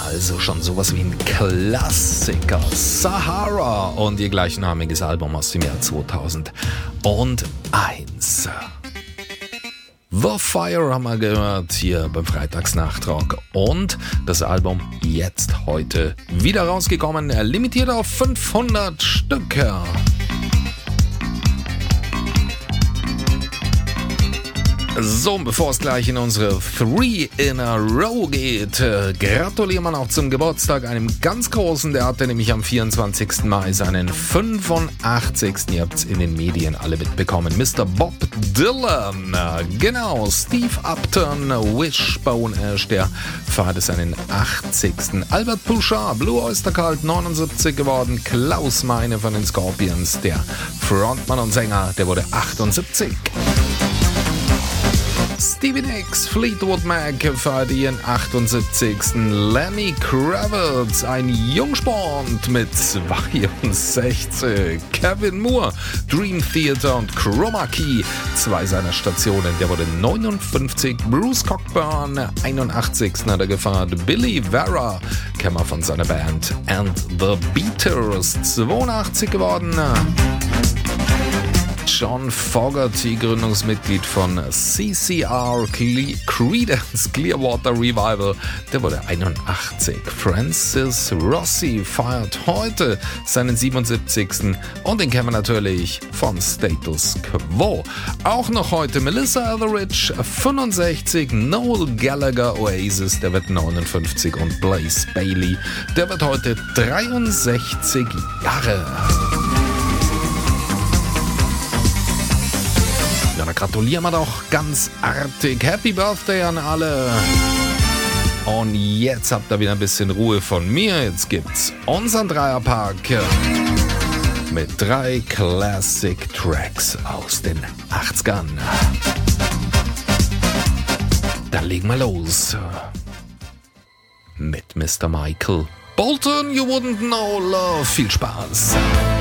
Also schon sowas wie ein Klassiker. Sahara und ihr gleichnamiges Album aus dem Jahr 2001. The Fire haben wir gehört hier beim Freitagsnachtrag. Und das Album jetzt heute wieder rausgekommen, limitiert auf 500 Stücke. So, bevor es gleich in unsere 3 in a Row geht, gratulieren wir noch zum Geburtstag einem ganz großen. Der hatte nämlich am 24. Mai seinen 85. Ihr habt es in den Medien alle mitbekommen. Mr. Bob Dylan, genau, Steve Upton, Wishbone Ash, der feierte seinen 80. Albert Bouchard, Blue Oyster Cult, 79 geworden. Klaus Meine von den Scorpions, der Frontmann und Sänger, der wurde 78. Stevie Nicks, Fleetwood Mac feiert ihren 78. Lenny Kravitz, ein Jungspund mit 62. Kevin Moore, Dream Theater und Chroma Key, 2 seiner Stationen, der wurde 59. Bruce Cockburn, 81. hat er gefeiert. Billy Vera, kennen wir von seiner Band And the Beaters, 82 geworden. John Fogerty, Gründungsmitglied von CCR, Creedence Clearwater Revival, der wurde 81. Francis Rossi feiert heute seinen 77. Und den kennen wir natürlich von Status Quo. Auch noch heute Melissa Etheridge, 65. Noel Gallagher, Oasis, der wird 59. Und Blaze Bayley, der wird heute 63 Jahre. Ja, da gratulieren wir doch ganz artig. Happy Birthday an alle. Und jetzt habt ihr wieder ein bisschen Ruhe von mir. Jetzt gibt's unseren Dreierpark mit 3 Classic Tracks aus den 80ern. Dann legen wir los mit Mr. Michael Bolton. You wouldn't know love. Viel Spaß.